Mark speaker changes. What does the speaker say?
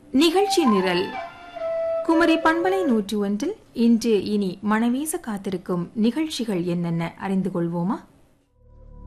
Speaker 1: நிகழ்ச்சி நிரல் குமரி பண்பலை 101 இன்று இனி மனவீச காத்திருக்கும் நிகழ்ச்சிகள் என்னென்ன அறிந்து கொள்வோமா?